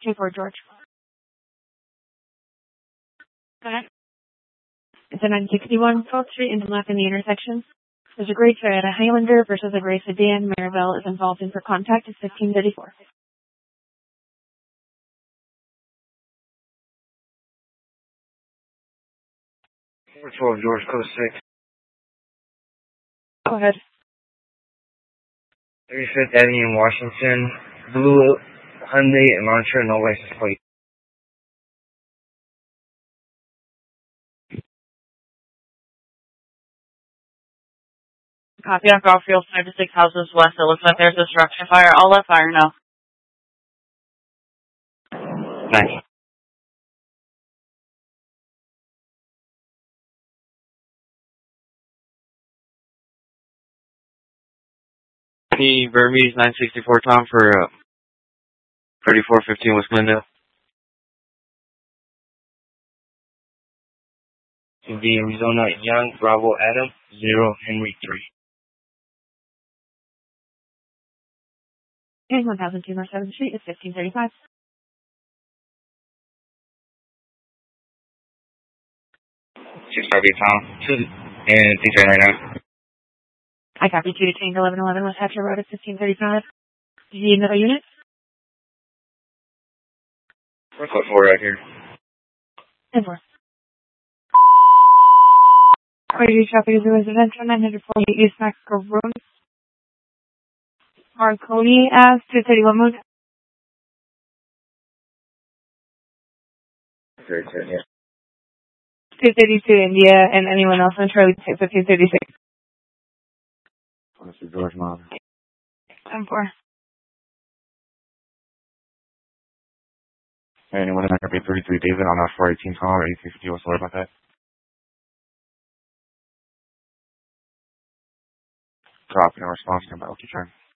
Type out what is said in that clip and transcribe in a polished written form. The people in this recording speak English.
2-4, George. Go ahead. It's a 961 12th Street and left in the intersection. There's a gray Toyota Highlander versus a gray sedan. Maribel is involved in for contact. It's 1534. We're 12 George, code 6. Go ahead. 35th Avenue in Washington. Blue Hyundai Elantra, no license plate. Copy on Garfield, 5 to 6 houses west. It looks like there's a structure fire. I'll let fire know. Nice. P. Burmese 964 Tom for 3415 West Glendale. To be Arizona Young, Bravo Adam, 0 Henry 3. And 1002 North 7th Street is 1535. Six copy Tom. 2 and things right now. I copy 2 to change 1111 West Hatcher Road at 1535. Do you need another unit? We're code 4 right here. 10-4. Quality traffic is a residential 948 East Mexico Road. Marconi Ave, 231 Moon. Very good, yeah. 232 India, and anyone else on Charlie takes 236. This is George Mom. 10-4. Hey, anyone in that could be 33 David on that 418 call or 1850? What's the word about that? Copy, no response. Come back. Okay, turn.